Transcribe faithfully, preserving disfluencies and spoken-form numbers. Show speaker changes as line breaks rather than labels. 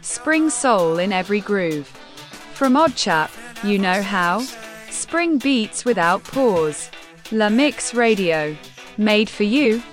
Spring soul in every groove. From Oddchap, you know how? Spring beats without pause. La Mix Radio. Made for you,